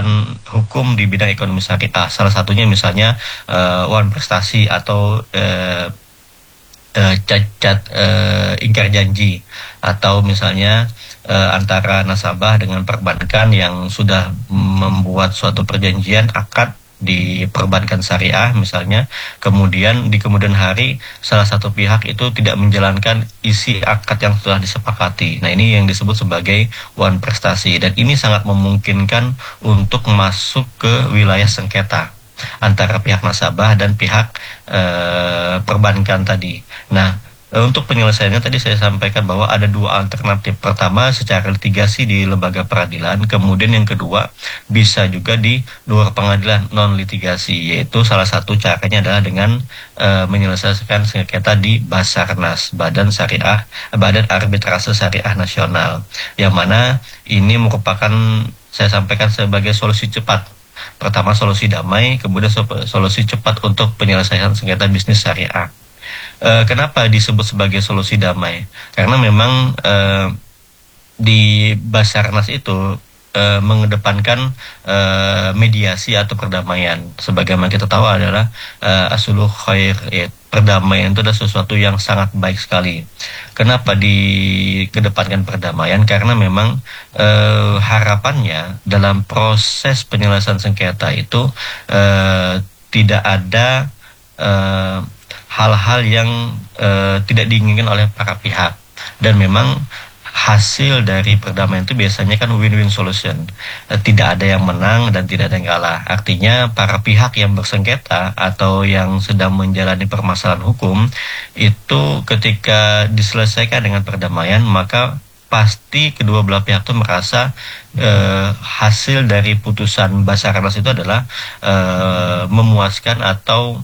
hukum di bidang ekonomi syariah. Salah satunya misalnya wan prestasi atau cacat ingkar janji, atau misalnya antara nasabah dengan perbankan yang sudah membuat suatu perjanjian akad di perbankan syariah misalnya, kemudian di kemudian hari salah satu pihak itu tidak menjalankan isi akad yang telah disepakati. Nah, ini yang disebut sebagai wan prestasi, dan ini sangat memungkinkan untuk masuk ke wilayah sengketa antara pihak nasabah dan pihak perbankan tadi. Nah, untuk penyelesaiannya tadi saya sampaikan bahwa ada dua alternatif. Pertama, secara litigasi di lembaga peradilan. Kemudian yang kedua, bisa juga di luar pengadilan non litigasi. Yaitu salah satu caranya adalah dengan menyelesaikan sengketa di Basarnas, Badan Arbitrase Syariah Nasional. Yang mana ini merupakan, saya sampaikan, sebagai solusi cepat. Pertama, solusi damai, kemudian solusi cepat untuk penyelesaian sengketa bisnis syariah. Kenapa disebut sebagai solusi damai? Karena memang di Basarnas itu mengedepankan mediasi atau perdamaian. Sebagaimana kita tahu adalah asuluh khair, ya, perdamaian itu adalah sesuatu yang sangat baik sekali. Kenapa dikedepankan perdamaian? Karena memang harapannya dalam proses penyelesaian sengketa itu tidak ada hal-hal yang tidak diinginkan oleh para pihak, dan memang hasil dari perdamaian itu biasanya kan win-win solution. Tidak ada yang menang dan tidak ada yang kalah. Artinya para pihak yang bersengketa atau yang sedang menjalani permasalahan hukum itu ketika diselesaikan dengan perdamaian, maka pasti kedua belah pihak itu merasa hasil dari putusan Basarnas itu adalah memuaskan atau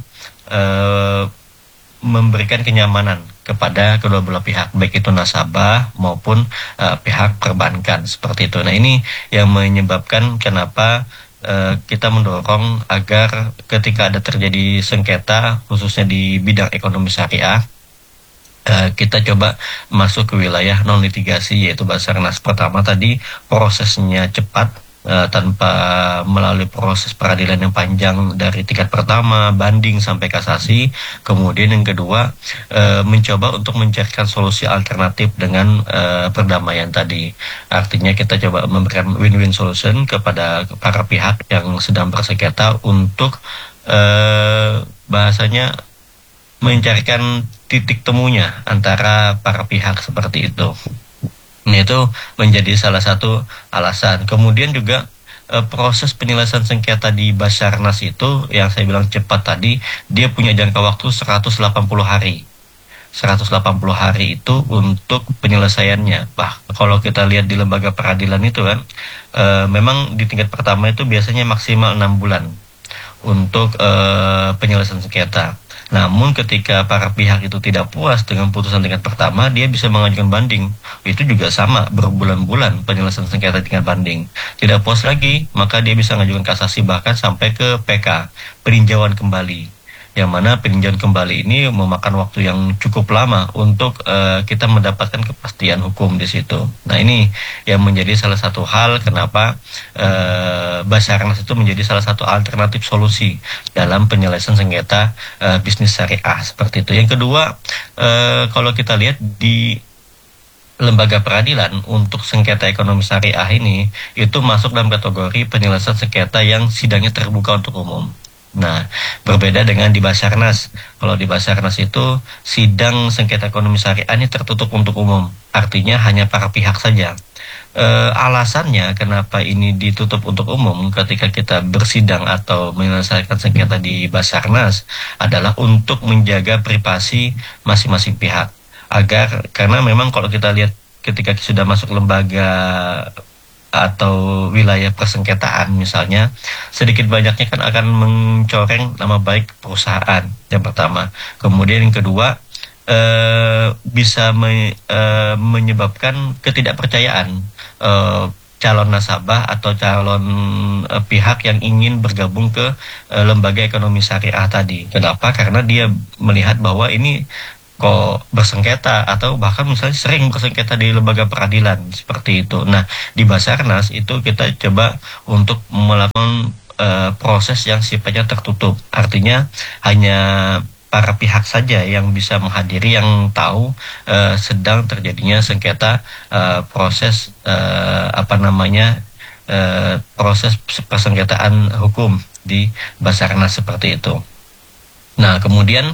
memberikan kenyamanan kepada kedua belah pihak, baik itu nasabah maupun pihak perbankan, seperti itu. Nah, ini yang menyebabkan kenapa kita mendorong agar ketika ada terjadi sengketa, khususnya di bidang ekonomi syariah, kita coba masuk ke wilayah non litigasi, yaitu Basarnas. Pertama tadi prosesnya cepat, tanpa melalui proses peradilan yang panjang dari tingkat pertama, banding sampai kasasi. Kemudian yang kedua, mencoba untuk mencarikan solusi alternatif dengan perdamaian tadi. Artinya kita coba memberikan win-win solution kepada para pihak yang sedang bersengketa untuk bahasanya mencarikan titik temunya antara para pihak, seperti itu. Nah, itu menjadi salah satu alasan. Kemudian juga proses penyelesaian sengketa di Basarnas itu yang saya bilang cepat tadi, dia punya jangka waktu 180 hari. 180 hari itu untuk penyelesaiannya. Kalau kita lihat di lembaga peradilan itu kan, memang di tingkat pertama itu biasanya maksimal 6 bulan untuk penyelesaian sengketa. Namun ketika para pihak itu tidak puas dengan putusan tingkat pertama, dia bisa mengajukan banding. Itu juga sama, berbulan-bulan penyelesaian sengketa tingkat banding. Tidak puas lagi, maka dia bisa mengajukan kasasi, bahkan sampai ke PK, peninjauan kembali. Yang mana peninjauan kembali ini memakan waktu yang cukup lama untuk kita mendapatkan kepastian hukum di situ. Nah, ini yang menjadi salah satu hal kenapa Basarnas itu menjadi salah satu alternatif solusi dalam penyelesaian sengketa bisnis syariah, seperti itu. Yang kedua, kalau kita lihat di lembaga peradilan untuk sengketa ekonomi syariah ini, itu masuk dalam kategori penyelesaian sengketa yang sidangnya terbuka untuk umum. Nah, berbeda dengan di Basarnas. Kalau di Basarnas itu sidang sengketa ekonomi syariah ini tertutup untuk umum. Artinya hanya para pihak saja. Alasannya kenapa ini ditutup untuk umum ketika kita bersidang atau menyelesaikan sengketa di Basarnas adalah untuk menjaga privasi masing-masing pihak. Karena memang kalau kita lihat ketika sudah masuk lembaga atau wilayah persengketaan misalnya, sedikit banyaknya kan akan mencoreng nama baik perusahaan, yang pertama. Kemudian yang kedua, bisa menyebabkan ketidakpercayaan calon nasabah atau calon pihak yang ingin bergabung ke lembaga ekonomi syariah tadi. Kenapa? Karena dia melihat bahwa ini kok bersengketa atau bahkan misalnya sering bersengketa di lembaga peradilan seperti itu. Nah, di Basarnas itu kita coba untuk melakukan proses yang sifatnya tertutup. Artinya hanya para pihak saja yang bisa menghadiri, yang tahu sedang terjadinya sengketa proses proses persengketaan hukum di Basarnas seperti itu. Nah, kemudian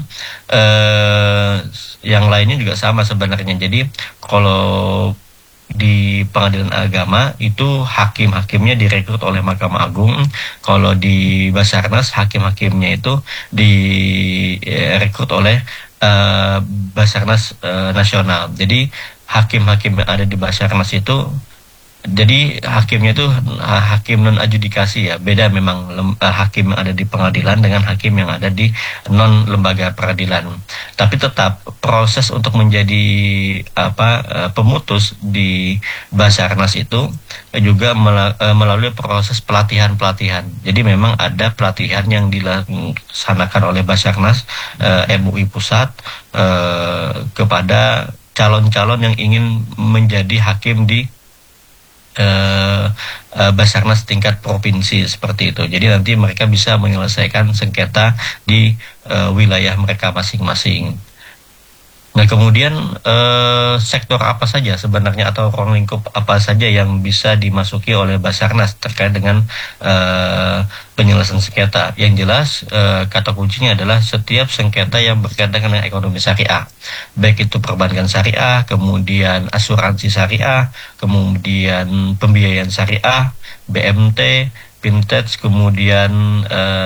yang lainnya juga sama sebenarnya. Jadi kalau di pengadilan agama itu hakim-hakimnya direkrut oleh Mahkamah Agung. Kalau di Basarnas hakim-hakimnya itu direkrut oleh Basarnas Nasional. Jadi hakim-hakim yang ada di Basarnas itu, jadi hakimnya itu hakim non adjudikasi ya, beda memang hakim yang ada di pengadilan dengan hakim yang ada di non lembaga peradilan. Tapi tetap proses untuk menjadi pemutus di Basarnas itu juga melalui proses pelatihan-pelatihan. Jadi memang ada pelatihan yang dilaksanakan oleh Basarnas MUI Pusat kepada calon-calon yang ingin menjadi hakim di Basarnas tingkat provinsi seperti itu. Jadi nanti mereka bisa menyelesaikan sengketa di wilayah mereka masing-masing. Nah, kemudian sektor apa saja sebenarnya atau ruang lingkup apa saja yang bisa dimasuki oleh Basarnas terkait dengan penyelesaian sengketa? Yang jelas kata kuncinya adalah setiap sengketa yang berkaitan dengan ekonomi syariah, baik itu perbankan syariah, kemudian asuransi syariah, kemudian pembiayaan syariah, BMT, Fintech, kemudian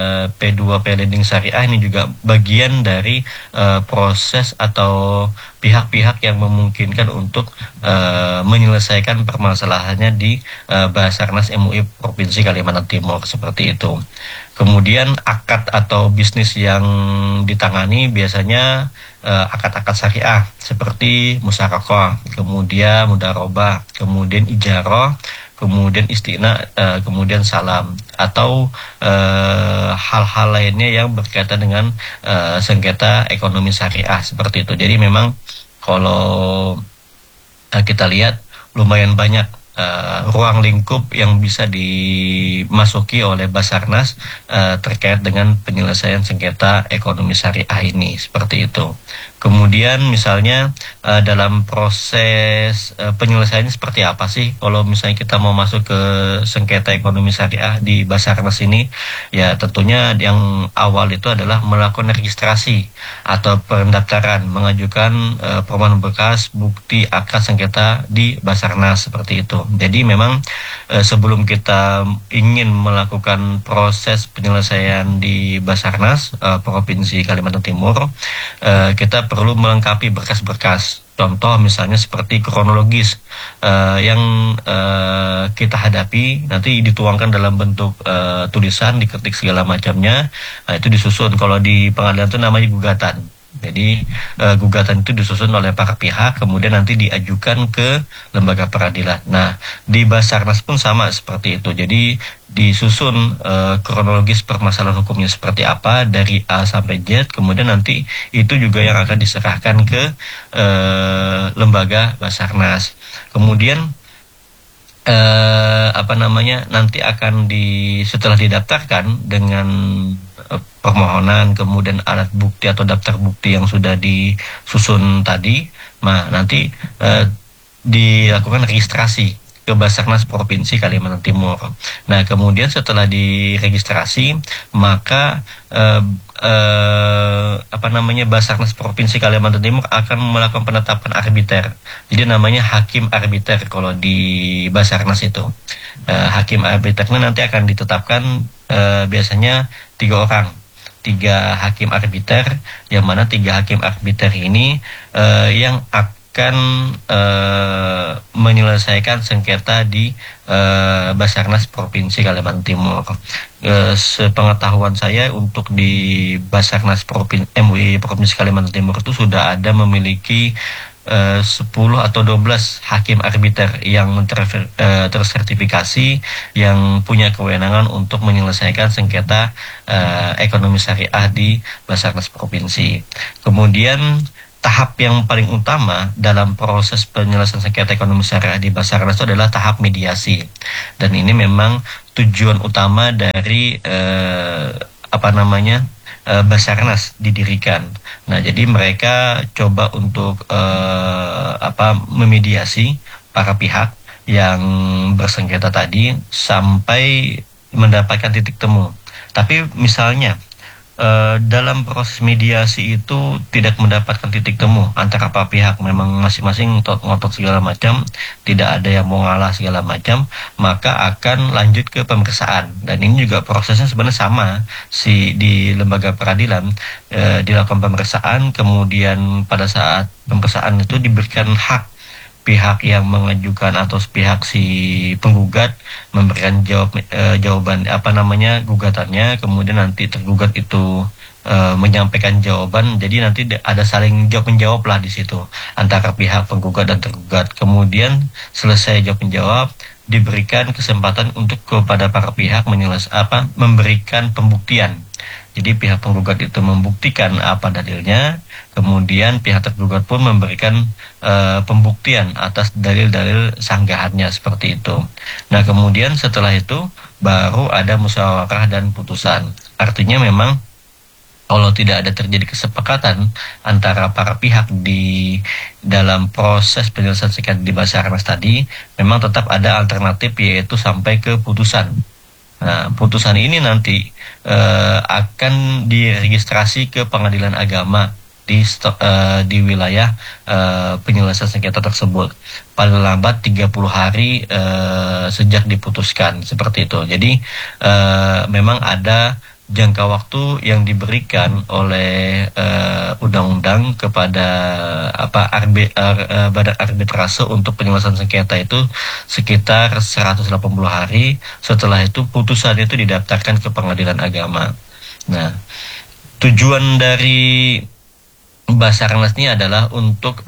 P2P lending syariah, ini juga bagian dari proses atau pihak-pihak yang memungkinkan untuk menyelesaikan permasalahannya di Basarnas MUI Provinsi Kalimantan Timur seperti itu. Kemudian akad atau bisnis yang ditangani biasanya akad-akad syariah seperti musyarakah, kemudian mudharabah, kemudian ijarah, kemudian istina, kemudian salam, atau hal-hal lainnya yang berkaitan dengan sengketa ekonomi syariah seperti itu. Jadi memang kalau kita lihat lumayan banyak ruang lingkup yang bisa dimasuki oleh Basarnas terkait dengan penyelesaian sengketa ekonomi syariah ini seperti itu. Kemudian misalnya dalam proses penyelesaiannya seperti apa sih kalau misalnya kita mau masuk ke sengketa ekonomi syariah di Basarnas ini? Ya tentunya yang awal itu adalah melakukan registrasi atau pendaftaran, mengajukan permohonan berkas bukti akad sengketa di Basarnas seperti itu. Jadi memang sebelum kita ingin melakukan proses penyelesaian di Basarnas Provinsi Kalimantan Timur, kita perlu melengkapi berkas-berkas. Contoh misalnya seperti kronologis yang kita hadapi nanti dituangkan dalam bentuk tulisan, diketik segala macamnya. Nah, itu disusun. Kalau di pengadilan itu namanya gugatan. Jadi gugatan itu disusun oleh para pihak, kemudian nanti diajukan ke lembaga peradilan. Nah, di Basarnas pun sama seperti itu. Jadi disusun kronologis permasalahan hukumnya seperti apa dari A sampai Z, kemudian nanti itu juga yang akan diserahkan ke lembaga Basarnas. Kemudian nanti akan setelah didaftarkan dengan permohonan, kemudian alat bukti atau daftar bukti yang sudah disusun tadi, nanti dilakukan registrasi ke Basarnas Provinsi Kalimantan Timur. Nah, kemudian setelah diregistrasi, maka Basarnas Provinsi Kalimantan Timur akan melakukan penetapan arbiter. Jadi namanya hakim arbiter kalau di Basarnas itu. Hakim arbiternya nanti akan ditetapkan biasanya 3 orang. 3 hakim arbiter, yang mana 3 hakim arbiter ini yang akan menyelesaikan sengketa di Basarnas Provinsi Kalimantan Timur. Sepengetahuan saya untuk di Basarnas MUI Provinsi Kalimantan Timur itu sudah ada memiliki 10 atau 12 hakim arbiter yang tersertifikasi, yang punya kewenangan untuk menyelesaikan sengketa ekonomi syariah di Basarnas Provinsi. Kemudian tahap yang paling utama dalam proses penyelesaian sengketa ekonomi syariah di Basarnas itu adalah tahap mediasi. Dan ini memang tujuan utama dari Basarnas didirikan. Nah, jadi mereka coba untuk memediasi para pihak yang bersengketa tadi sampai mendapatkan titik temu. Tapi misalnya dalam proses mediasi itu tidak mendapatkan titik temu antara para pihak, memang masing-masing ngotot segala macam, tidak ada yang mau ngalah segala macam, maka akan lanjut ke pemeriksaan. Dan ini juga prosesnya sebenarnya sama di lembaga peradilan, dilakukan pemeriksaan, kemudian pada saat pemeriksaan itu diberikan hak pihak yang mengajukan atau pihak si penggugat memberikan jawaban gugatannya, kemudian nanti tergugat itu menyampaikan jawaban, jadi nanti ada saling jawab menjawab lah di situ antara pihak penggugat dan tergugat. Kemudian selesai jawab menjawab, diberikan kesempatan untuk kepada para pihak memberikan pembuktian. Jadi pihak penggugat itu membuktikan apa dalilnya, kemudian pihak tergugat pun memberikan pembuktian atas dalil-dalil sanggahannya, seperti itu. Nah, kemudian setelah itu baru ada musyawarah dan putusan. Artinya memang kalau tidak ada terjadi kesepakatan antara para pihak di dalam proses penyelesaian sengketa di Basarnas tadi, memang tetap ada alternatif, yaitu sampai ke putusan. Nah, putusan ini nanti akan diregistrasi ke pengadilan agama di wilayah penyelesaian sengketa tersebut. Paling lambat 30 hari sejak diputuskan, seperti itu. Jadi memang ada jangka waktu yang diberikan oleh undang-undang kepada badan arbitrase untuk penyelesaian sengketa itu sekitar 180 hari. Setelah itu putusan itu didaftarkan ke pengadilan agama. Nah, tujuan dari Basarnas ini adalah untuk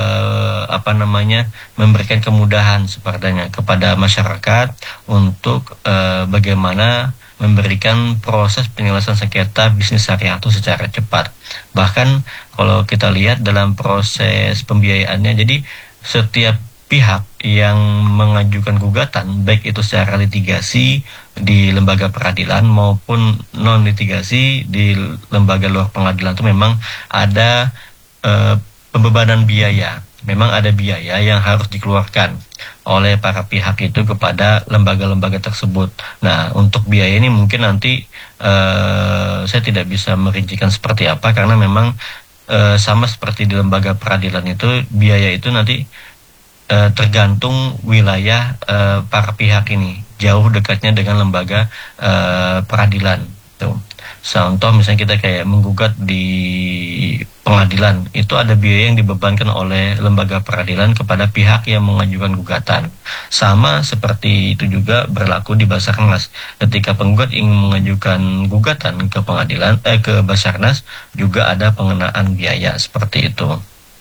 memberikan kemudahan sepertinya kepada masyarakat untuk bagaimana memberikan proses penyelesaian sengketa bisnis syariah itu secara cepat. Bahkan kalau kita lihat dalam proses pembiayaannya, jadi setiap pihak yang mengajukan gugatan, baik itu secara litigasi di lembaga peradilan maupun non litigasi di lembaga luar pengadilan, itu memang ada pembebanan biaya. Memang ada biaya yang harus dikeluarkan oleh para pihak itu kepada lembaga-lembaga tersebut. Nah, untuk biaya ini mungkin nanti saya tidak bisa merincikan seperti apa, karena memang sama seperti di lembaga peradilan itu, biaya itu nanti tergantung wilayah para pihak ini, jauh dekatnya dengan lembaga peradilan. Tuh. Contoh misalnya kita kayak menggugat di pengadilan, itu ada biaya yang dibebankan oleh lembaga peradilan kepada pihak yang mengajukan gugatan. Sama seperti itu juga berlaku di Basarnas. Ketika penggugat ingin mengajukan gugatan ke pengadilan, ke Basarnas, juga ada pengenaan biaya seperti itu.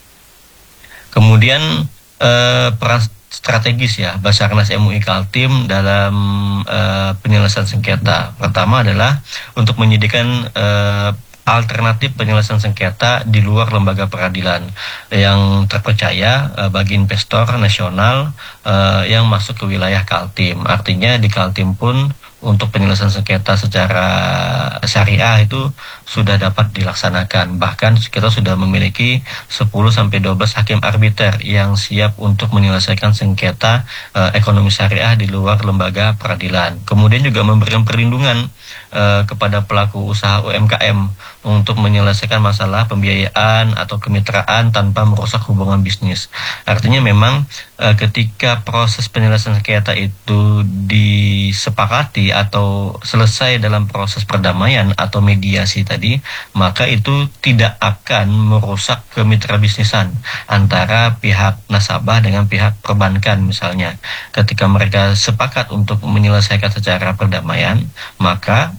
Kemudian peran strategis ya Basarnas MUI Kaltim dalam penyelesaian sengketa. Pertama adalah untuk menyediakan alternatif penyelesaian sengketa di luar lembaga peradilan yang terpercaya bagi investor nasional yang masuk ke wilayah Kaltim. Artinya di Kaltim pun untuk penyelesaian sengketa secara syariah itu sudah dapat dilaksanakan. Bahkan kita sudah memiliki 10-12 hakim arbiter yang siap untuk menyelesaikan sengketa ekonomi syariah di luar lembaga peradilan. Kemudian juga memberikan perlindungan kepada pelaku usaha UMKM untuk menyelesaikan masalah pembiayaan atau kemitraan tanpa merusak hubungan bisnis. Artinya memang ketika proses penyelesaian sengketa itu disepakati atau selesai dalam proses perdamaian atau mediasi tadi, maka itu tidak akan merusak kemitra bisnisan antara pihak nasabah dengan pihak perbankan misalnya. Ketika mereka sepakat untuk menyelesaikan secara perdamaian, maka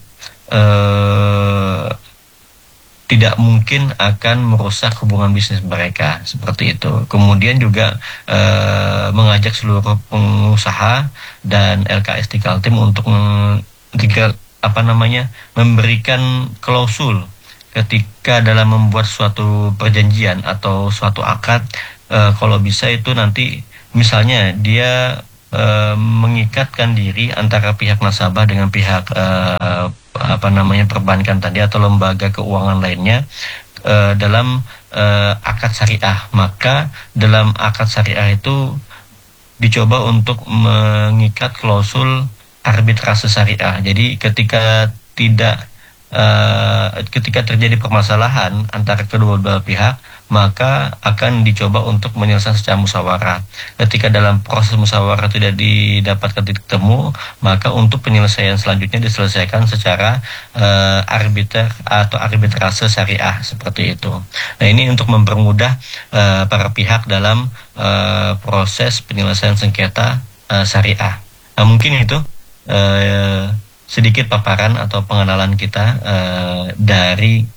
tidak mungkin akan merusak hubungan bisnis mereka, seperti itu. Kemudian juga mengajak seluruh pengusaha dan LKS di Kaltim untuk memberikan klausul ketika dalam membuat suatu perjanjian atau suatu akad, kalau bisa itu nanti misalnya dia mengikatkan diri antara pihak nasabah dengan pihak perbankan tadi atau lembaga keuangan lainnya dalam akad syariah. Maka dalam akad syariah itu dicoba untuk mengikat klausul arbitrase syariah. Jadi ketika terjadi permasalahan antara kedua belah pihak, maka akan dicoba untuk menyelesaikan secara musyawarah. Ketika dalam proses musyawarah tidak didapatkan titik temu, maka untuk penyelesaian selanjutnya diselesaikan secara arbiter atau arbitrase syariah seperti itu. Nah, ini untuk mempermudah para pihak dalam proses penyelesaian sengketa syariah. Nah, mungkin itu sedikit paparan atau pengenalan kita dari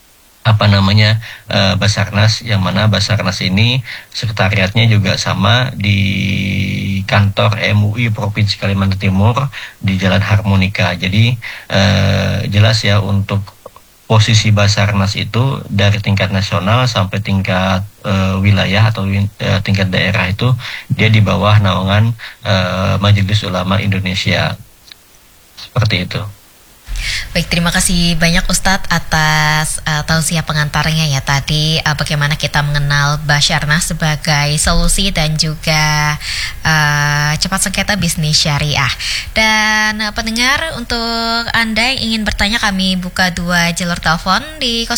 Basarnas, yang mana Basarnas ini sekretariatnya juga sama di kantor MUI Provinsi Kalimantan Timur di Jalan Harmonika. Jadi jelas ya, untuk posisi Basarnas itu dari tingkat nasional sampai tingkat wilayah atau tingkat daerah itu dia di bawah naungan Majelis Ulama Indonesia. Seperti itu. Baik, terima kasih banyak Ustadz atas tausiah pengantarnya ya tadi, bagaimana kita mengenal Basarnas sebagai solusi dan juga cepat sengketa bisnis syariah. Dan pendengar, untuk Anda yang ingin bertanya, kami buka 2 jalur telepon di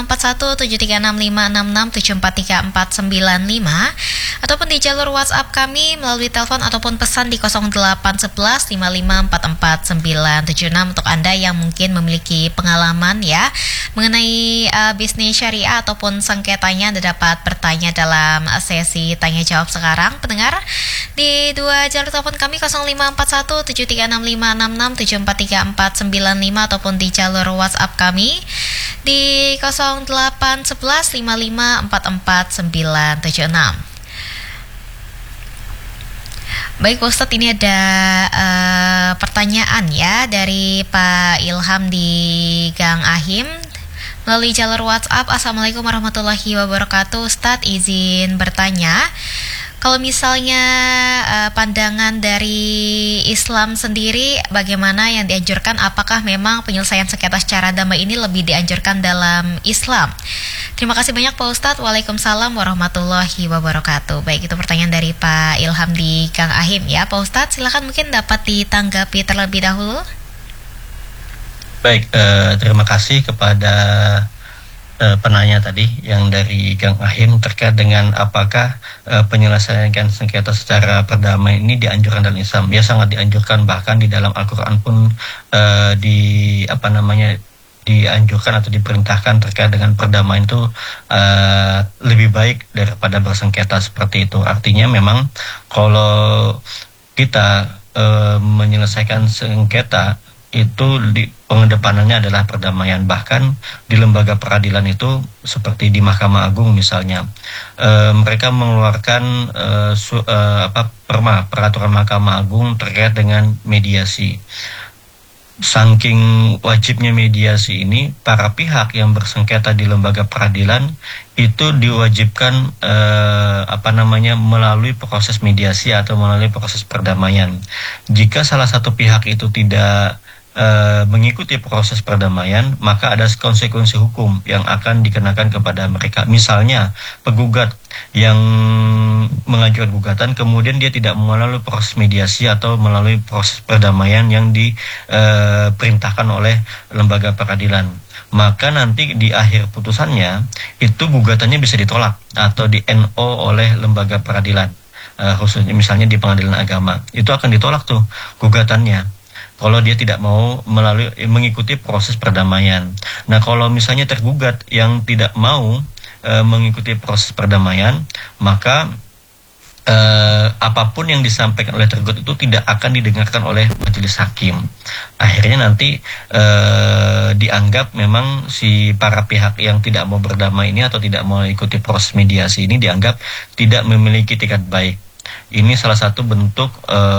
0541736567434495 ataupun di jalur WhatsApp kami melalui telepon ataupun pesan di 081155444976 untuk Anda yang mungkin memiliki pengalaman ya mengenai bisnis syariah ataupun sengketanya. Anda dapat bertanya dalam sesi tanya jawab sekarang, pendengar, di 2 jalur telepon kami 0541736567434495 ataupun di jalur WhatsApp kami di 081155444976. Baik Ustadz, ini ada pertanyaan ya dari Pak Ilham di Gang Ahim melalui jalur WhatsApp. Assalamualaikum warahmatullahi wabarakatuh. Ustadz, izin bertanya, kalau misalnya pandangan dari Islam sendiri, bagaimana yang dianjurkan? Apakah memang penyelesaian sengketa secara damai ini lebih dianjurkan dalam Islam? Terima kasih banyak Pak Ustadz. Waalaikumsalam warahmatullahi wabarakatuh. Baik, itu pertanyaan dari Pak Ilham di Kang Ahim ya. Pak Ustadz, silakan mungkin dapat ditanggapi terlebih dahulu. Baik, terima kasih kepada penanya tadi yang dari Kang Ahim terkait dengan apakah penyelesaian sengketa secara perdamaian ini dianjurkan dalam Islam. Ya, sangat dianjurkan, bahkan di dalam Al-Quran pun dianjurkan atau diperintahkan terkait dengan perdamaian itu lebih baik daripada bersengketa seperti itu. Artinya memang kalau kita menyelesaikan sengketa itu pengedepanannya adalah perdamaian. Bahkan di lembaga peradilan itu seperti di Mahkamah Agung misalnya, mereka mengeluarkan peraturan Mahkamah Agung terkait dengan mediasi. Saking wajibnya mediasi ini, para pihak yang bersengketa di lembaga peradilan itu diwajibkan melalui proses mediasi atau melalui proses perdamaian. Jika salah satu pihak itu tidak mengikuti proses perdamaian, maka ada konsekuensi hukum yang akan dikenakan kepada mereka. Misalnya penggugat yang mengajukan gugatan kemudian dia tidak melalui proses mediasi atau melalui proses perdamaian yang diperintahkan oleh lembaga peradilan, maka nanti di akhir putusannya itu gugatannya bisa ditolak atau di-NO oleh lembaga peradilan, khususnya misalnya di pengadilan agama, itu akan ditolak tuh gugatannya kalau dia tidak mau mengikuti proses perdamaian. Nah, kalau misalnya tergugat yang tidak mau mengikuti proses perdamaian, maka apapun yang disampaikan oleh tergugat itu tidak akan didengarkan oleh majelis hakim. Akhirnya nanti dianggap memang si para pihak yang tidak mau berdamai ini atau tidak mau ikuti proses mediasi ini dianggap tidak memiliki etikat baik. ini salah satu bentuk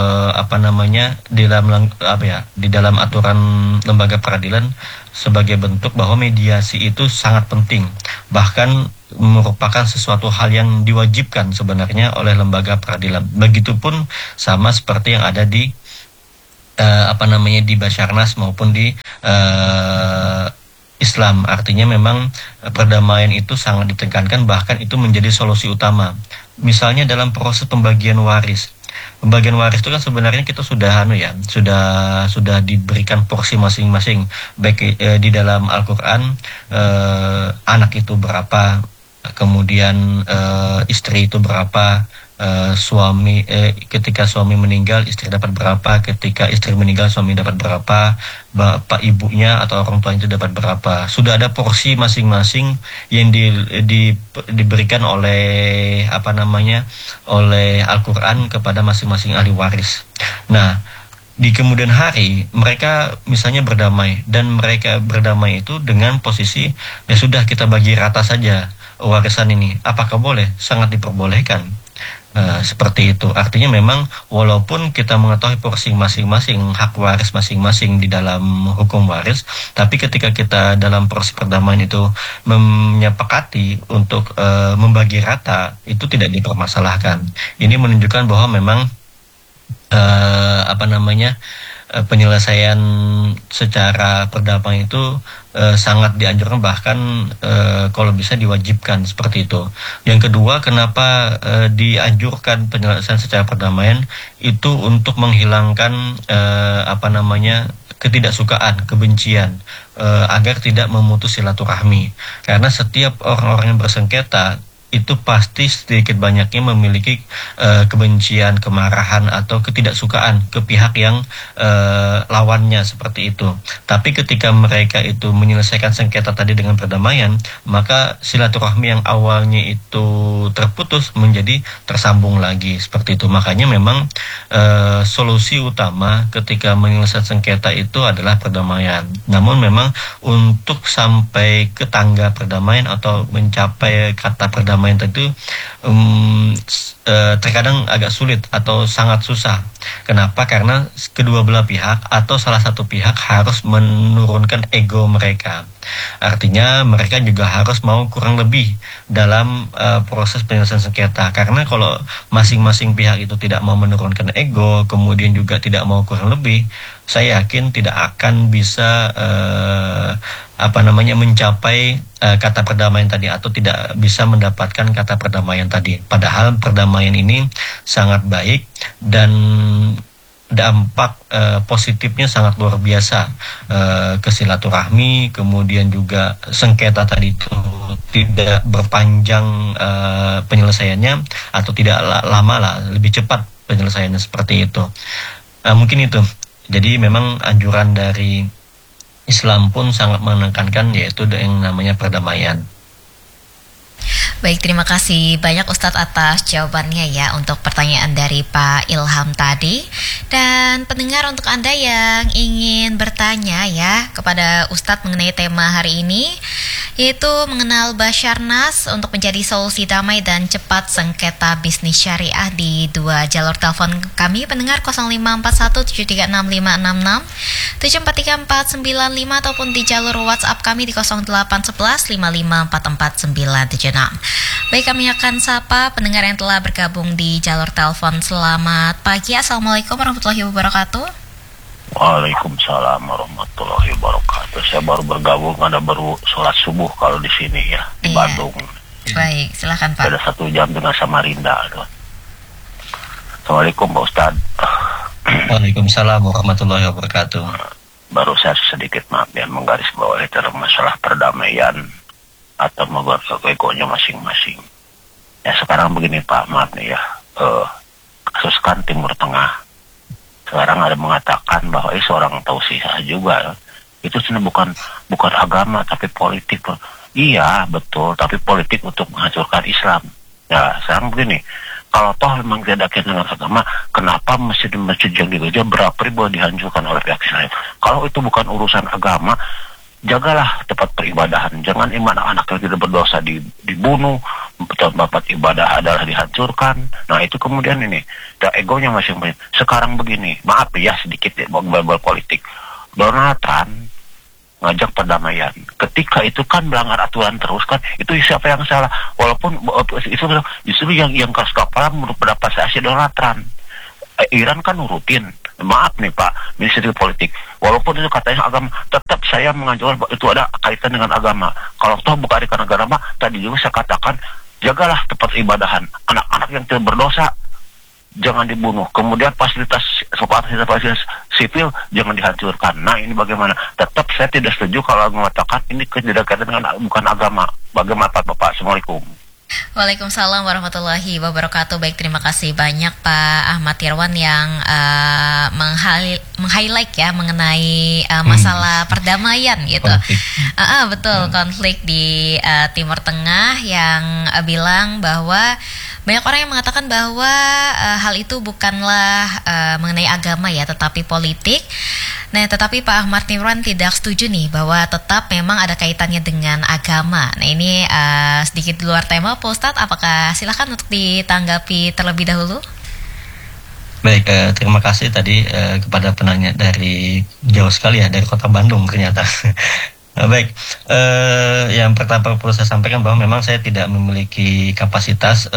di dalam aturan lembaga peradilan sebagai bentuk bahwa mediasi itu sangat penting, bahkan merupakan sesuatu hal yang diwajibkan sebenarnya oleh lembaga peradilan. Begitupun sama seperti yang ada di di Basarnas maupun di Islam. Artinya memang perdamaian itu sangat ditekankan, bahkan itu menjadi solusi utama. Misalnya dalam proses pembagian waris. Pembagian waris itu kan sebenarnya kita sudah sudah diberikan porsi masing-masing, baik di dalam Al-Qur'an anak itu berapa, kemudian istri itu berapa, ketika suami meninggal istri dapat berapa, ketika istri meninggal suami dapat berapa, bapak ibunya atau orang tua itu dapat berapa. Sudah ada porsi masing-masing yang diberikan oleh oleh Al-Qur'an kepada masing-masing ahli waris. Nah, di kemudian hari mereka misalnya berdamai, dan mereka berdamai itu dengan posisi ya sudah, kita bagi rata saja warisan ini. Apakah boleh? Sangat diperbolehkan. Seperti itu. Artinya memang walaupun kita mengetahui porsi masing-masing, hak waris masing-masing di dalam hukum waris, tapi ketika kita dalam proses perdamaian itu menyepakati untuk membagi rata, itu tidak dipermasalahkan. Ini menunjukkan bahwa memang penyelesaian secara perdamaian itu sangat dianjurkan, bahkan kalau bisa diwajibkan seperti itu. Yang kedua, kenapa dianjurkan penyelesaian secara perdamaian itu untuk menghilangkan ketidaksukaan, kebencian, agar tidak memutus silaturahmi. Karena setiap orang-orang yang bersengketa itu pasti sedikit banyaknya memiliki kebencian, kemarahan, atau ketidaksukaan ke pihak yang lawannya, seperti itu. Tapi ketika mereka itu menyelesaikan sengketa tadi dengan perdamaian, maka silaturahmi yang awalnya itu terputus menjadi tersambung lagi, seperti itu. Makanya memang solusi utama ketika menyelesaikan sengketa itu adalah perdamaian. Namun memang untuk sampai ke tangga perdamaian atau mencapai kata perdamaian itu terkadang agak sulit atau sangat susah. Kenapa? Karena kedua belah pihak atau salah satu pihak harus menurunkan ego mereka. Artinya mereka juga harus mau kurang lebih dalam proses penyelesaian sengketa. Karena kalau masing-masing pihak itu tidak mau menurunkan ego, kemudian juga tidak mau kurang lebih, saya yakin tidak akan bisa mencapai kata perdamaian tadi, atau tidak bisa mendapatkan kata perdamaian tadi. Padahal perdamaian ini sangat baik dan dampak positifnya sangat luar biasa ke silaturahmi, kemudian juga sengketa tadi itu tidak berpanjang penyelesaiannya, atau tidak lama lah, lebih cepat penyelesaiannya, seperti itu. Mungkin itu. Jadi memang anjuran dari Islam pun sangat menekankan yaitu yang namanya perdamaian. Baik, terima kasih banyak Ustadz atas jawabannya ya untuk pertanyaan dari Pak Ilham tadi. Dan pendengar, untuk Anda yang ingin bertanya ya kepada Ustadz mengenai tema hari ini, yaitu mengenal Basarnas untuk menjadi solusi damai dan cepat sengketa bisnis syariah, di dua jalur telepon kami pendengar 0541736566 743495, ataupun di jalur WhatsApp kami di 081155444976. Baik, kami akan sapa pendengar yang telah bergabung di jalur telepon. Selamat pagi, Assalamualaikum warahmatullahi wabarakatuh. Waalaikumsalam warahmatullahi wabarakatuh. Saya baru bergabung, baru sholat subuh kalau di sini ya, di Bandung. Baik, silakan Pak. Ada 1 jam dengan Samarinda. Assalamualaikum Pak Ustadz. Waalaikumsalam warahmatullahi wabarakatuh. Baru saya sedikit menggarisbawahi tentang masalah perdamaian atau membuat egonya masing-masing. Ya sekarang begini Pak, kasus kan Timur Tengah. Sekarang ada mengatakan bahwa seorang tausiyah juga itu sebenarnya bukan agama tapi politik. Iya betul, tapi politik untuk menghancurkan Islam. Ya sekarang begini, kalau toh memang tidak kaitan dengan agama, kenapa masjid-masjid yang di gereja beribu dihancurkan oleh pihak Israel? Kalau itu bukan urusan agama, jagalah tempat peribadahan. Jangan anak-anak yang tidak berdosa dibunuh, tempat ibadah adalah dihancurkan. Nah itu kemudian ini, egonya masing-masing. Sekarang begini, maaf ya sedikit ya, bal politik. Donald Trump ngajak perdamaian. Ketika itu kan melanggar aturan terus kan, itu siapa yang salah? Walaupun itu justru yang keras kepala menurut pendapat saya si Donald Trump. Iran kan nurutin. Maaf nih Pak, Ministeri Politik. Walaupun itu katanya agama, tetap saya mengajukan itu ada kaitan dengan agama. Kalau toh bukan kaitan agama, tadi juga saya katakan jagalah tempat ibadahan. Anak-anak yang tidak berdosa jangan dibunuh. Kemudian fasilitas sipil jangan dihancurkan. Nah ini bagaimana? Tetap saya tidak setuju kalau mengatakan ini tidak kaitan dengan bukan agama. Bagaimana Bapak? Assalamualaikum. Waalaikumsalam warahmatullahi wabarakatuh. Baik, terima kasih banyak Pak Ahmad Irwan yang meng-highlight ya mengenai masalah perdamaian gitu. Betul, konflik di Timur Tengah yang bilang bahwa banyak orang yang mengatakan bahwa hal itu bukanlah mengenai agama ya, tetapi politik. Nah, tetapi Pak Ahmad Irwan tidak setuju nih bahwa tetap memang ada kaitannya dengan agama. Nah, ini sedikit di luar tema, Pak Ustadz. Apakah silakan untuk ditanggapi terlebih dahulu? Baik, terima kasih tadi kepada penanya dari jauh sekali ya, dari kota Bandung ternyata. Baik, yang pertama perlu saya sampaikan bahwa memang saya tidak memiliki kapasitas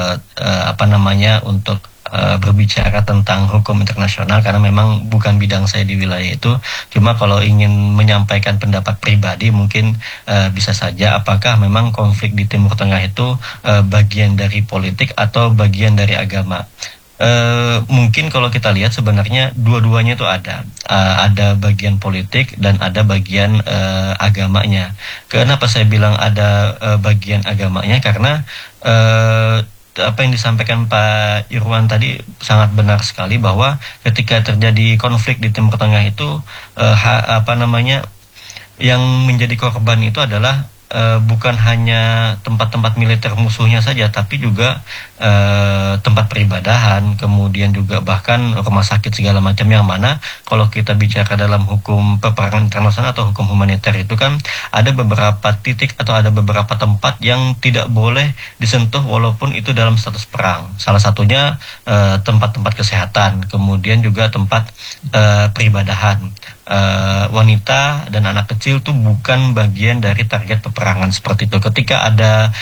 untuk berbicara tentang hukum internasional karena memang bukan bidang saya di wilayah itu. Cuma kalau ingin menyampaikan pendapat pribadi mungkin bisa saja apakah memang konflik di Timur Tengah itu bagian dari politik atau bagian dari agama. Mungkin kalau kita lihat sebenarnya dua-duanya itu ada bagian politik dan ada bagian agamanya. Kenapa saya bilang ada bagian agamanya? Karena apa yang disampaikan Pak Irwan tadi sangat benar sekali bahwa ketika terjadi konflik di Timur Tengah itu yang menjadi korban itu adalah bukan hanya tempat-tempat militer musuhnya saja, tapi juga tempat peribadahan, kemudian juga bahkan rumah sakit segala macam, yang mana kalau kita bicara dalam hukum peperangan internasional atau hukum humaniter itu kan ada beberapa titik atau ada beberapa tempat yang tidak boleh disentuh walaupun itu dalam status perang. Salah satunya tempat-tempat kesehatan, kemudian juga tempat peribadahan. Wanita dan anak kecil itu bukan bagian dari target peperangan seperti itu. Ketika ada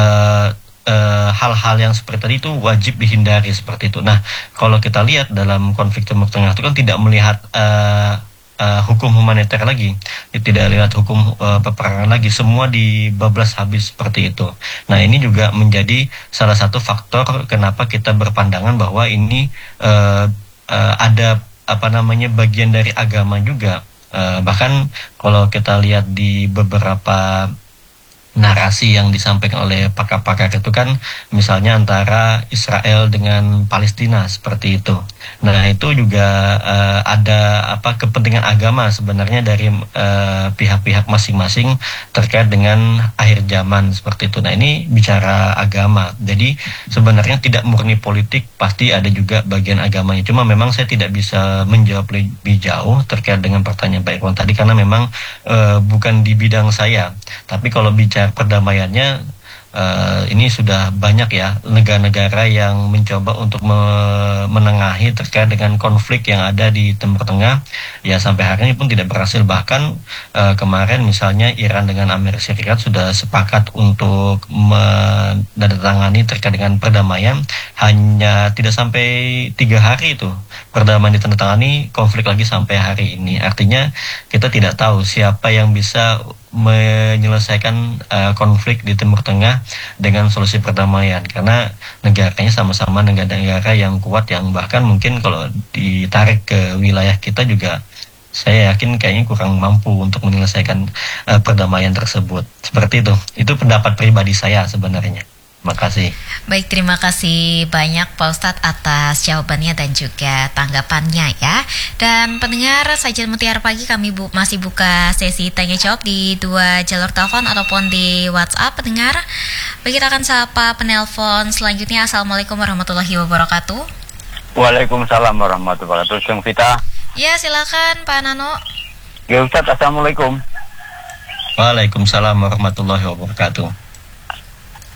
hal-hal yang seperti tadi itu wajib dihindari seperti itu. Nah, kalau kita lihat dalam konflik Timur Tengah itu kan tidak melihat hukum humaniter lagi, tidak lihat hukum peperangan lagi, semua dibablas habis seperti itu. Nah, ini juga menjadi salah satu faktor kenapa kita berpandangan bahwa ini ada bagian dari agama juga. Bahkan kalau kita lihat di beberapa narasi yang disampaikan oleh pakar-pakar itu kan misalnya antara Israel dengan Palestina seperti itu. Nah, itu juga ada kepentingan agama sebenarnya dari pihak-pihak masing-masing terkait dengan akhir zaman seperti itu. Nah, ini bicara agama. Jadi sebenarnya tidak murni politik, pasti ada juga bagian agamanya. Cuma memang saya tidak bisa menjawab lebih jauh terkait dengan pertanyaan Pak Irwan tadi karena memang bukan di bidang saya. Tapi kalau bicara perdamaiannya, ini sudah banyak ya negara-negara yang mencoba untuk menengahi terkait dengan konflik yang ada di Timur Tengah. Ya sampai hari ini pun tidak berhasil. Bahkan kemarin misalnya Iran dengan Amerika Serikat sudah sepakat untuk menandatangani terkait dengan perdamaian. Hanya tidak sampai 3 hari itu perdamaian ditandatangani, konflik lagi sampai hari ini. Artinya kita tidak tahu siapa yang bisa menyelesaikan konflik di Timur Tengah dengan solusi perdamaian, karena negaranya sama-sama negara-negara yang kuat, yang bahkan mungkin kalau ditarik ke wilayah kita juga saya yakin kayaknya kurang mampu untuk menyelesaikan perdamaian tersebut. Seperti itu pendapat pribadi saya sebenarnya. Terima kasih. Baik, terima kasih banyak Pak Ustadz atas jawabannya dan juga tanggapannya ya. Dan pendengar Sajian Mutiara Pagi, kami masih buka sesi tanya jawab di 2 jalur telepon ataupun di WhatsApp pendengar. Baik, kita akan sapa penelpon selanjutnya. Assalamualaikum warahmatullahi wabarakatuh. Waalaikumsalam warahmatullahi wabarakatuh. Yang Vita. Ya, silakan Pak Nano. Ya Ustadz, assalamualaikum. Waalaikumsalam warahmatullahi wabarakatuh.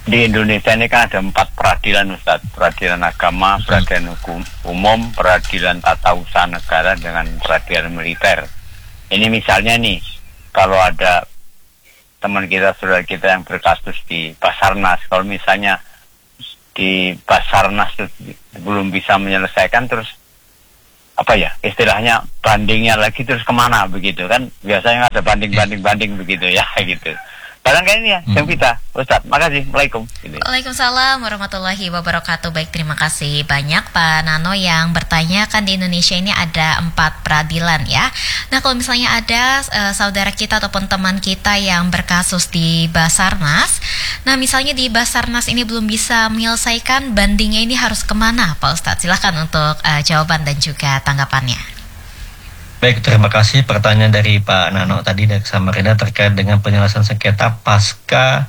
di Indonesia ini kan ada 4 peradilan, Ustaz. Peradilan agama, peradilan hukum umum, peradilan tata usaha negara, dengan peradilan militer. Ini misalnya nih, kalau ada teman kita, saudara kita yang berkasus di Basarnas, kalau misalnya di Basarnas belum bisa menyelesaikan, terus apa ya istilahnya, bandingnya lagi terus kemana begitu kan, biasanya ada banding begitu ya gitu. Barangkali ini ya, yang kita, Ustaz. Makasih. Assalamualaikum. Waalaikumsalam warahmatullahi wabarakatuh. Baik, terima kasih banyak Pak Nano yang bertanya. Kan di Indonesia ini ada 4 peradilan ya. Nah, kalau misalnya ada saudara kita ataupun teman kita yang berkasus di Basarnas, nah misalnya di Basarnas ini belum bisa menyelesaikan, bandingnya ini harus kemana Pak Ustadz? Silahkan untuk jawaban dan juga tanggapannya. Baik, terima kasih pertanyaan dari Pak Nano tadi dari Samarinda terkait dengan penyelesaian sengketa pasca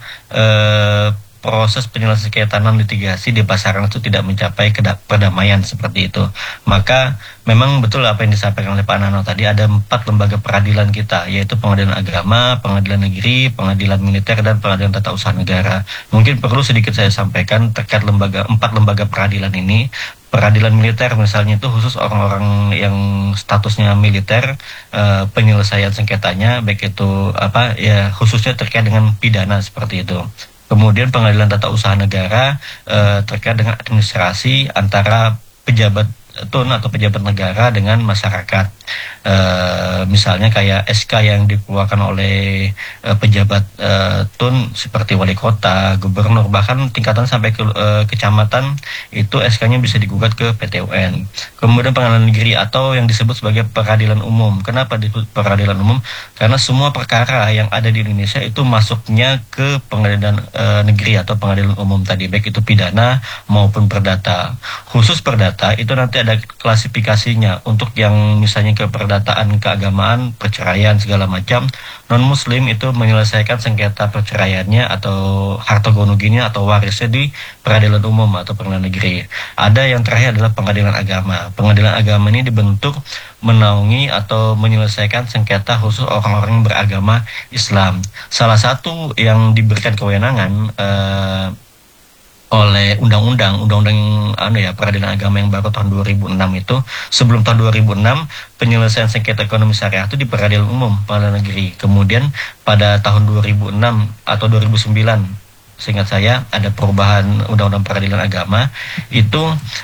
proses penyelesaian sengketa non litigasi di Basarnas itu tidak mencapai perdamaian seperti itu. Maka memang betul apa yang disampaikan oleh Pak Nano tadi, ada 4 lembaga peradilan kita, yaitu pengadilan agama, pengadilan negeri, pengadilan militer, dan pengadilan tata usaha negara. Mungkin perlu sedikit saya sampaikan terkait 4 lembaga peradilan ini. Peradilan militer misalnya itu khusus orang-orang yang statusnya militer, penyelesaian sengketanya baik itu khususnya terkait dengan pidana seperti itu. Kemudian pengadilan tata usaha negara terkait dengan administrasi antara pejabat TUN atau pejabat negara dengan masyarakat. Misalnya kayak SK yang dikeluarkan oleh pejabat TUN seperti wali kota, gubernur, bahkan tingkatan sampai ke kecamatan, itu SK-nya bisa digugat ke PT UN. Kemudian pengadilan negeri atau yang disebut sebagai peradilan umum. Kenapa disebut peradilan umum? Karena semua perkara yang ada di Indonesia itu masuknya ke pengadilan negeri atau pengadilan umum tadi, baik itu pidana maupun perdata. Khusus perdata itu nanti ada klasifikasinya. Untuk yang misalnya keperdataan keagamaan, perceraian segala macam, non muslim itu menyelesaikan sengketa perceraiannya atau harta gonoginya atau warisnya di peradilan umum atau pengadilan negeri. Ada yang terakhir adalah pengadilan agama. Pengadilan agama ini dibentuk menaungi atau menyelesaikan sengketa khusus orang-orang yang beragama Islam. Salah satu yang diberikan kewenangan oleh undang-undang peradilan agama yang baru tahun 2006 itu, sebelum tahun 2006 penyelesaian sengketa ekonomi syariah itu di peradilan umum, pengadilan negeri. Kemudian pada tahun 2006 atau 2009, seingat saya ada perubahan undang-undang peradilan agama, itu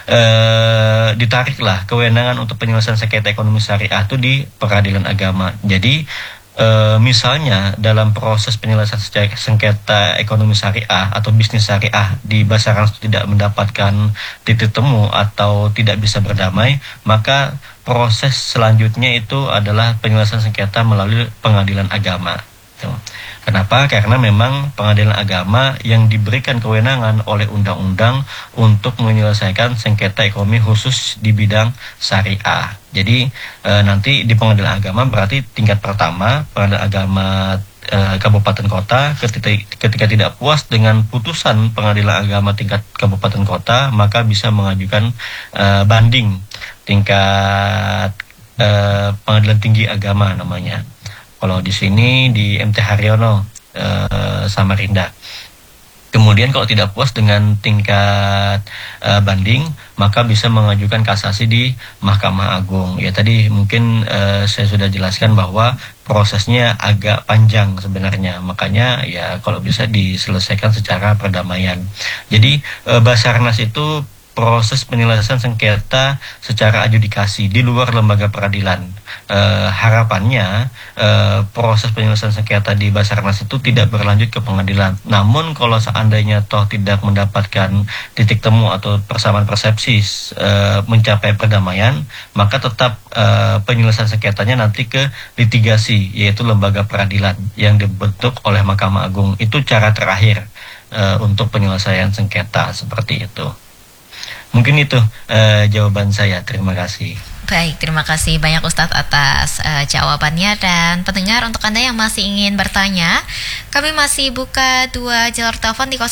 ditariklah kewenangan untuk penyelesaian sengketa ekonomi syariah itu di peradilan agama. Jadi misalnya dalam proses penyelesaian sengketa ekonomi syariah atau bisnis syariah di Basarnas tidak mendapatkan titik temu atau tidak bisa berdamai, maka proses selanjutnya itu adalah penyelesaian sengketa melalui pengadilan agama. Kenapa? Karena memang pengadilan agama yang diberikan kewenangan oleh undang-undang untuk menyelesaikan sengketa ekonomi khusus di bidang syariah. Jadi nanti di pengadilan agama berarti tingkat pertama, pengadilan agama kabupaten kota, ketika tidak puas dengan putusan pengadilan agama tingkat kabupaten kota, maka bisa mengajukan banding tingkat pengadilan tinggi agama namanya. Kalau di sini di MT Haryono, Samarinda. Kemudian kalau tidak puas dengan tingkat banding, maka bisa mengajukan kasasi di Mahkamah Agung. Ya tadi mungkin saya sudah jelaskan bahwa prosesnya agak panjang sebenarnya. Makanya ya kalau bisa diselesaikan secara perdamaian. Jadi Basarnas itu proses penyelesaian sengketa secara adjudikasi di luar lembaga peradilan. Harapannya proses penyelesaian sengketa di Basarnas itu tidak berlanjut ke pengadilan. Namun kalau seandainya toh tidak mendapatkan titik temu atau persamaan persepsi mencapai perdamaian, maka tetap penyelesaian sengketanya nanti ke litigasi, yaitu lembaga peradilan yang dibentuk oleh Mahkamah Agung. Itu cara terakhir untuk penyelesaian sengketa seperti itu. Mungkin itu jawaban saya. Terima kasih. Baik, terima kasih banyak Ustadz atas jawabannya. Dan pendengar, untuk Anda yang masih ingin bertanya, kami masih buka 2 jalur telepon di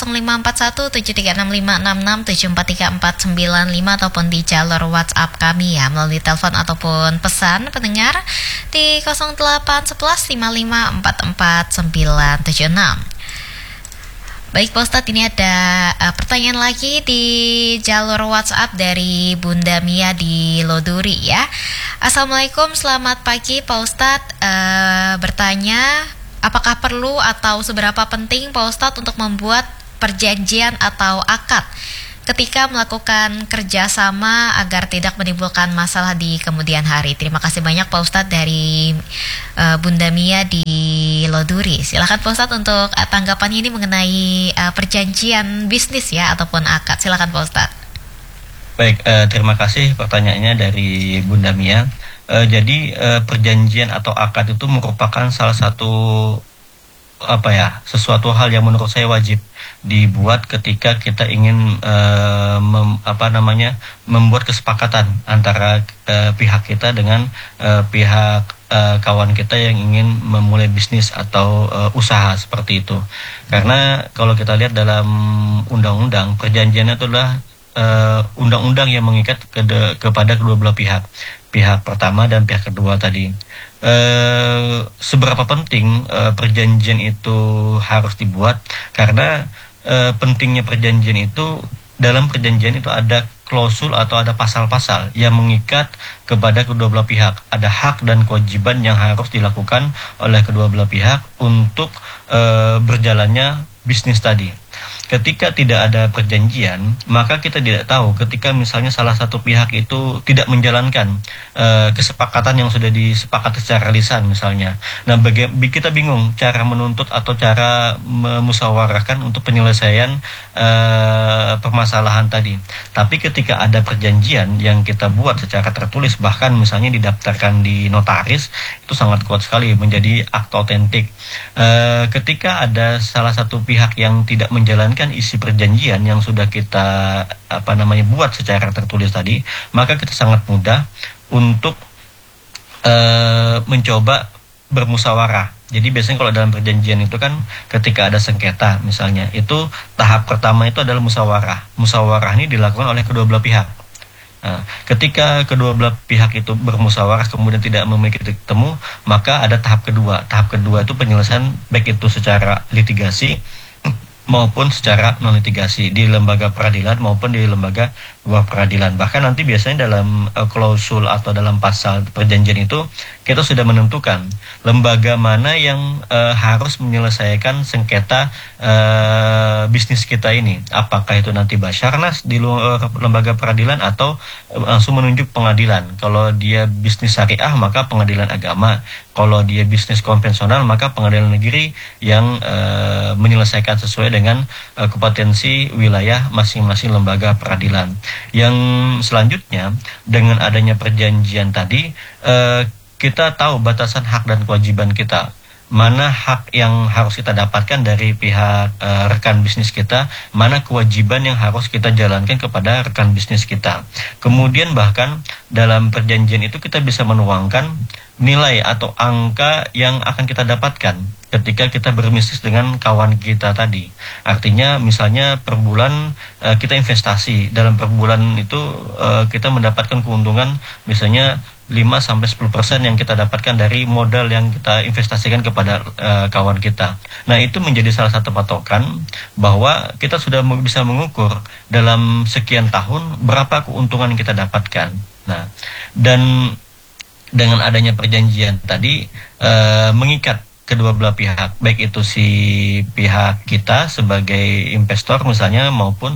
0541736566743495 ataupun di jalur WhatsApp kami ya, melalui telepon ataupun pesan pendengar di 081155444976. Baik Pak Ustadz, ini ada pertanyaan lagi di jalur WhatsApp dari Bunda Mia di Loduri ya. Assalamualaikum, selamat pagi Pak Ustadz. Bertanya, apakah perlu atau seberapa penting Pak Ustadz untuk membuat perjanjian atau akad ketika melakukan kerjasama agar tidak menimbulkan masalah di kemudian hari? Terima kasih banyak Pak Ustadz dari Bunda Mia di Loduri. Silakan Pak Ustadz untuk tanggapannya ini mengenai perjanjian bisnis ya ataupun akad. Silakan Pak Ustadz. Baik, terima kasih pertanyaannya dari Bunda Mia. Jadi perjanjian atau akad itu merupakan salah satu sesuatu hal yang menurut saya wajib dibuat ketika kita ingin membuat kesepakatan antara pihak kita dengan pihak kawan kita yang ingin memulai bisnis atau usaha seperti itu. Karena kalau kita lihat dalam undang-undang, perjanjian itu adalah undang-undang yang mengikat kepada kedua belah pihak pertama dan pihak kedua tadi. Seberapa penting perjanjian itu harus dibuat? Karena pentingnya perjanjian itu, dalam perjanjian itu ada klausul atau ada pasal-pasal yang mengikat kepada kedua belah pihak. Ada hak dan kewajiban yang harus dilakukan oleh kedua belah pihak untuk berjalannya bisnis tadi. Ketika tidak ada perjanjian, maka kita tidak tahu ketika misalnya salah satu pihak itu tidak menjalankan kesepakatan yang sudah disepakati secara lisan misalnya. Nah, kita bingung cara menuntut atau cara memusyawarahkan untuk penyelesaian permasalahan tadi. Tapi ketika ada perjanjian yang kita buat secara tertulis, bahkan misalnya didaftarkan di notaris, itu sangat kuat sekali menjadi akte otentik. Ketika ada salah satu pihak yang tidak menjalankan isi perjanjian yang sudah kita buat secara tertulis tadi, maka kita sangat mudah untuk mencoba bermusyawarah. Jadi biasanya kalau dalam perjanjian itu kan ketika ada sengketa misalnya, itu tahap pertama itu adalah musyawarah. Musyawarah ini dilakukan oleh kedua belah pihak. Nah, ketika kedua belah pihak itu bermusyawarah kemudian tidak memiliki titik temu, maka ada tahap kedua. Tahap kedua itu penyelesaian baik itu secara litigasi maupun secara non-litigasi di lembaga peradilan maupun di lembaga luar peradilan. Bahkan nanti biasanya dalam klausul atau dalam pasal perjanjian itu kita sudah menentukan lembaga mana yang harus menyelesaikan sengketa bisnis kita ini. Apakah itu nanti Basarnas di luar lembaga peradilan atau langsung menunjuk pengadilan. Kalau dia bisnis syariah maka pengadilan agama. Kalau dia bisnis konvensional maka pengadilan negeri yang menyelesaikan sesuai dengan kompetensi wilayah masing-masing lembaga peradilan. Yang selanjutnya, dengan adanya perjanjian tadi, kita tahu batasan hak dan kewajiban kita. Mana hak yang harus kita dapatkan dari pihak rekan bisnis kita, mana kewajiban yang harus kita jalankan kepada rekan bisnis kita. Kemudian bahkan dalam perjanjian itu kita bisa menuangkan nilai atau angka yang akan kita dapatkan ketika kita berbisnis dengan kawan kita tadi. Artinya misalnya per bulan kita investasi, dalam per bulan itu kita mendapatkan keuntungan misalnya 5-10% yang kita dapatkan dari modal yang kita investasikan kepada kawan kita. Nah, itu menjadi salah satu patokan bahwa kita sudah bisa mengukur dalam sekian tahun berapa keuntungan yang kita dapatkan. Nah, dan dengan adanya perjanjian tadi mengikat kedua belah pihak, baik itu si pihak kita sebagai investor misalnya maupun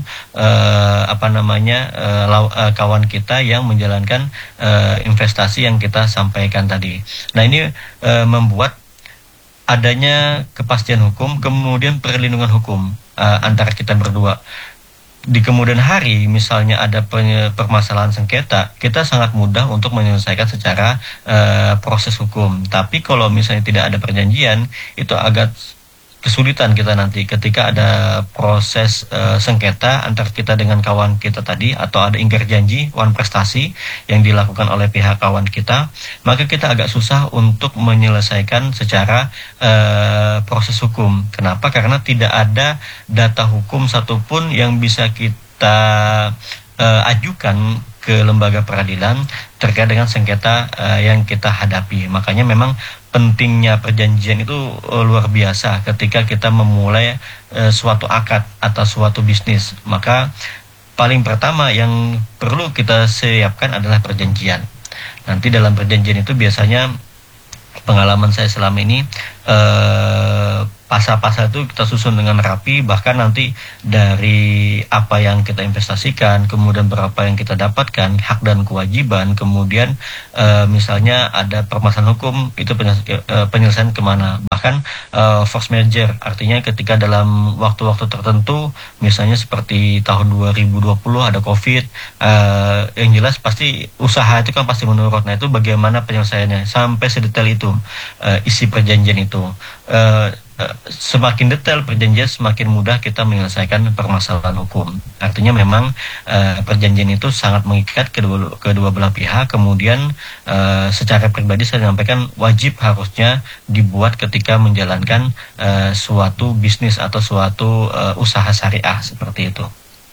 kawan kita yang menjalankan investasi yang kita sampaikan tadi. Nah, ini membuat adanya kepastian hukum, kemudian perlindungan hukum antara kita berdua. Di kemudian hari misalnya ada permasalahan sengketa, kita sangat mudah untuk menyelesaikan secara proses hukum. Tapi kalau misalnya tidak ada perjanjian, itu agak kesulitan kita nanti ketika ada proses sengketa antara kita dengan kawan kita tadi, atau ada ingkar janji wan prestasi yang dilakukan oleh pihak kawan kita, maka kita agak susah untuk menyelesaikan secara proses hukum. Kenapa? Karena tidak ada data hukum satupun yang bisa kita ajukan ke lembaga peradilan terkait dengan sengketa yang kita hadapi. Makanya memang pentingnya perjanjian itu luar biasa ketika kita memulai suatu akad atau suatu bisnis. Maka paling pertama yang perlu kita siapkan adalah perjanjian. Nanti dalam perjanjian itu biasanya pengalaman saya selama ini pasal-pasal itu kita susun dengan rapi, bahkan nanti dari apa yang kita investasikan, kemudian berapa yang kita dapatkan, hak dan kewajiban, kemudian misalnya ada permasalahan hukum, itu penyelesaian kemana. Bahkan force majeure, artinya ketika dalam waktu-waktu tertentu, misalnya seperti tahun 2020 ada COVID, yang jelas pasti usaha itu kan pasti menurun. Nah itu bagaimana penyelesaiannya, sampai sedetail itu isi perjanjian itu. Semakin detail perjanjian, semakin mudah kita menyelesaikan permasalahan hukum. Artinya memang perjanjian itu sangat mengikat kedua belah pihak. Kemudian secara pribadi saya sampaikan wajib harusnya dibuat ketika menjalankan suatu bisnis atau suatu usaha syariah seperti itu.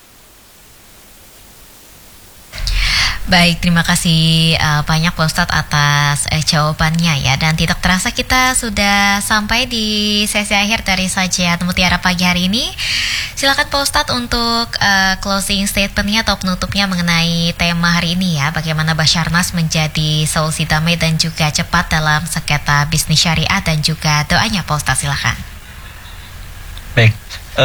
Baik, terima kasih banyak Pak Ustadz atas jawabannya ya. Dan tidak terasa kita sudah sampai di sesi akhir dari Sajian Mutiara pagi hari ini. Silakan Pak Ustadz untuk closing statement-nya atau penutupnya mengenai tema hari ini ya. Bagaimana Basarnas menjadi solusi damai dan juga cepat dalam sengketa bisnis syariah, dan juga doanya Pak Ustadz, silakan. Baik,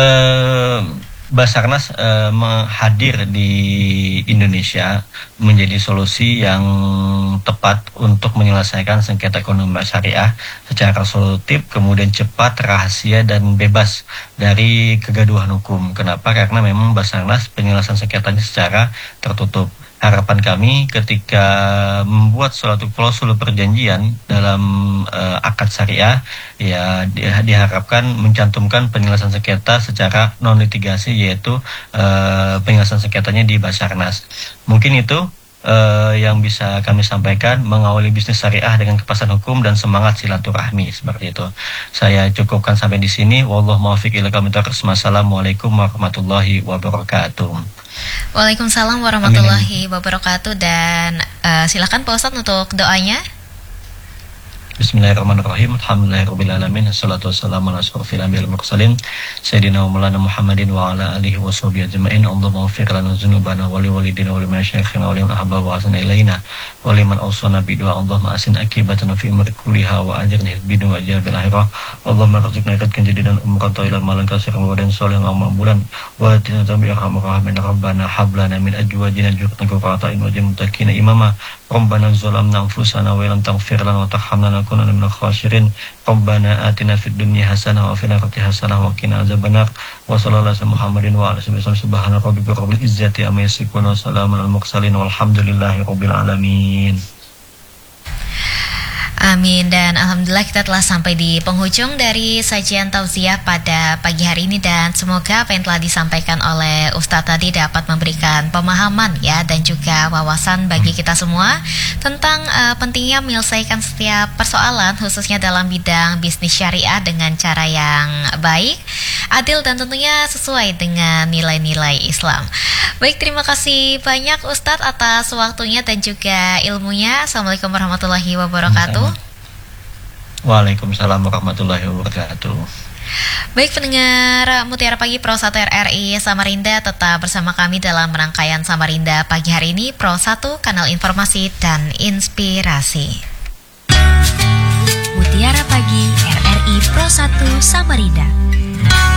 Basarnas hadir di Indonesia menjadi solusi yang tepat untuk menyelesaikan sengketa ekonomi syariah secara solutif, kemudian cepat, rahasia, dan bebas dari kegaduhan hukum. Kenapa? Karena memang Basarnas penyelesaian sengketanya secara tertutup. Harapan kami ketika membuat suatu klausul perjanjian dalam akad syariah, ya diharapkan mencantumkan penyelesaian sengketa secara non litigasi, yaitu penyelesaian sengketanya di Basarnas. Mungkin itu yang bisa kami sampaikan, mengawali bisnis syariah dengan kepastian hukum dan semangat silaturahmi, seperti itu. Saya cukupkan sampai di sini. Wallahu muwaffiq ila aqwamit thoriq. Assalamualaikum warahmatullahi wabarakatuh. Waalaikumsalam warahmatullahi wabarakatuh. Dan silakan Pak Ustadz untuk doanya. Bismillahirrahmanirrahim. Alhamdulillahirrahmanirrahim. Assalatu wassalamu ala asyrafil anbiya'i wal mursalin Sayyidina wa maulana Muhammadin wa ala alihi wa sahbihi ajma'in. Allahumma ighfir lana dzunubana wa li walidina wa li masyayikhina wa li man ahabba wa asana ilaina wa li man awsana bi du'a. Allahumma asin akibatana fi umri kulliha wa ajirna bi du'a bil akhirah. Allahumma rzuqna rizqan jadidan umran tayyiban malan katsiran wa dan sholihan wa maqbulan wa atina tabi'a rahmatan rabbana hab lana min azwajina qurratan wa ja'alna muttaqina imama. Rabbana zalamna anfusana wa lam taghfir lana wa tarhamna lanakunanna minal khasirin. Rabbana atina fid dunya hasanah wa fil akhirati hasanah wa qina adzabannar. Wa sallallahu alaihi Muhammadin wa ala alihi subhana rabbika rabbil izzati amma yasifun wa salamun alal mursalin walhamdulillahi rabbil alamin. Amin. Dan alhamdulillah kita telah sampai di penghujung dari sajian tausiah pada pagi hari ini, dan semoga apa yang telah disampaikan oleh Ustadz tadi dapat memberikan pemahaman ya, dan juga wawasan bagi kita semua tentang pentingnya menyelesaikan setiap persoalan, khususnya dalam bidang bisnis syariah dengan cara yang baik, adil, dan tentunya sesuai dengan nilai-nilai Islam. Baik, terima kasih banyak Ustadz atas waktunya dan juga ilmunya. Assalamualaikum warahmatullahi wabarakatuh. Waalaikumsalam warahmatullahi wabarakatuh. Baik, pendengar Mutiara Pagi Pro 1 RRI Samarinda, tetap bersama kami dalam rangkaian Samarinda pagi hari ini, Pro 1, kanal informasi dan inspirasi. Mutiara Pagi RRI Pro 1 Samarinda.